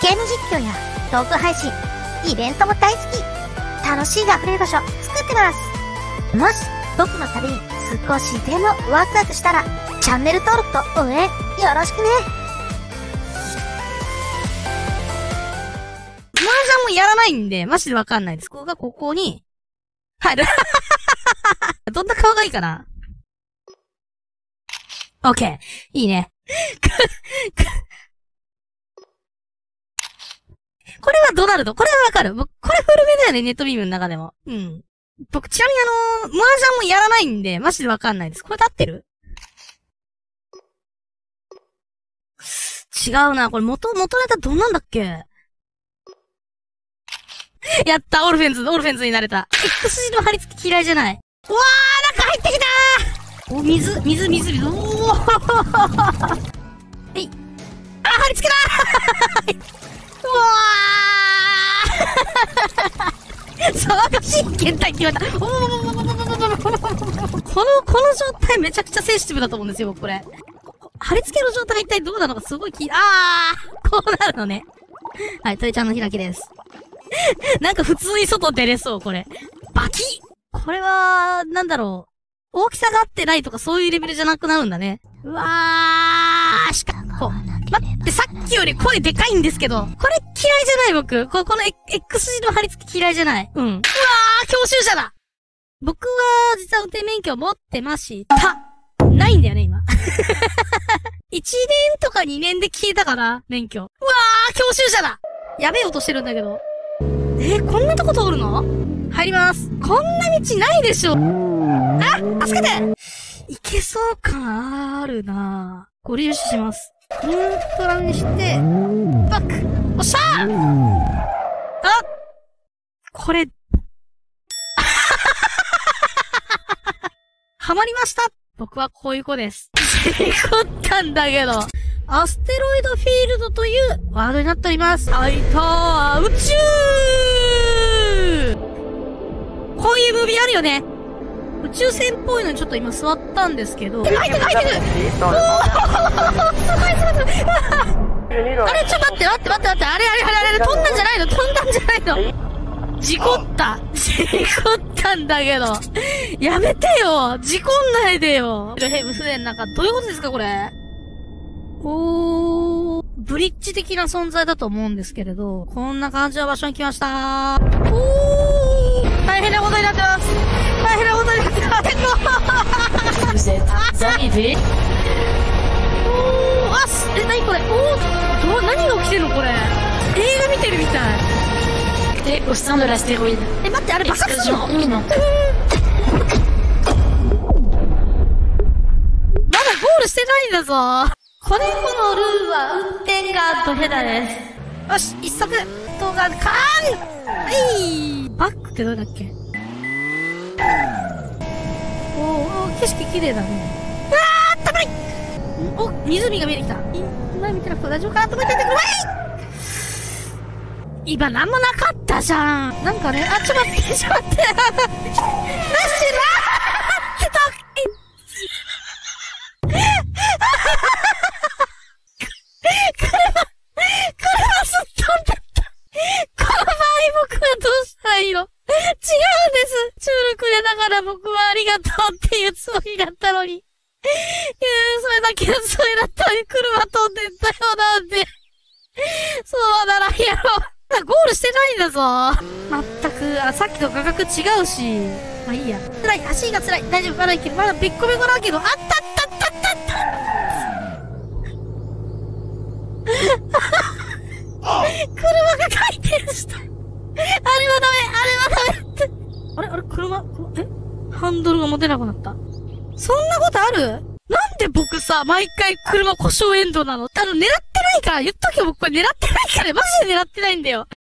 ゲーム実況やトーク配信、イベントも大好き。楽しいが溢れる場所作ってます。もし僕の旅に少しでもワクワクしたら、チャンネル登録と応援よろしくね。 麻雀もやらないんで、マジでわかんないです。ここがここに、入る。どんな顔がいいかな？ OK。いいね。これはドナルド。これはわかる。僕、これ古めだよね、ネットビームの中でも。うん。僕、ちなみに麻雀もやらないんで、マジでわかんないです。これで合ってる？違うな。これ元ネタどんなんだっけ？やった、オルフェンズになれた。X 字の貼り付き嫌いじゃない。うわー、中入ってきたー。お、水。おー。はい。あ、貼り付けだー。うわー。騒がしい検体って言われた。この状態めちゃくちゃセンシティブだと思うんですよ、僕これ。貼り付けの状態一体どうなのかすごいこうなるのね。はい、鳥ちゃんの開きです。なんか普通に外出れそう、これ。バキッ！これは、なんだろう。大きさが合ってないとかそういうレベルじゃなくなるんだね。うわー、待って、さっきより声でかいんですけど。これ嫌いじゃない僕。この X 字の貼り付き嫌いじゃない。うん。うわー、教習者だ！僕は、実は運転免許を持ってました。ないんだよね、今。1年とか2年で消えたかな、免許。うわー、教習者だ！やべえ音してるんだけど。こんなとこ通るの？入ります。こんな道ないでしょ。あ、助けて！いけそう感あるなぁ。ご利用します。ニュートラルにして、バック！おっしゃー！これ、はまりました！僕はこういう子です。事故ったんだけど。アステロイドフィールドというワードになっております。はいたー、宇宙！こういうムービーあるよね。宇宙船っぽいのにちょっと今座ったんですけど。入ってくおーすごいすごい。あれ、ちょっと待って。あれ、飛んだんじゃないの事故ったんだけど。やめてよ事故んないでよ船の中、どういうことですかこれ。ブリッジ的な存在だと思うんですけれど、こんな感じの場所に来ましたー。大変なことになってます。何これ何が起きてんのこれ。映画見てるみたい。 au sein de l'astéroïde. 待って、あれ爆発するの？ Explosion imminente. まだゴールしてないんだぞ。これのルールは運転がドヘダです。よし、一足動画バックってどうだっけ？景色綺麗だね。たまり湖が見えてきた。今見てなくて大丈夫かなと思っててくれ。今なんもなかったじゃん。なんかね、ちょっと待って。なしなーって車すっ飛んだった。この場合僕はどうしたらいいの？違うんです。中力でだから僕はありがとうっていうつもりだったのに。それだけのつもりだったのに車飛んでったよなんで。そうならんやろ。ゴールしてないんだぞ。まったく、さっきと画角違うし。まあいいや。辛い、足が辛い。大丈夫、まだいける。まだべっこべこだけど、車が回転した。あれはダメって。あれ、車、ハンドルが持てなくなった。そんなことある？なんで僕さ、毎回車故障エンドなの？狙ってないから、言っとけよ、僕これ狙ってないから、マジで狙ってないんだよ。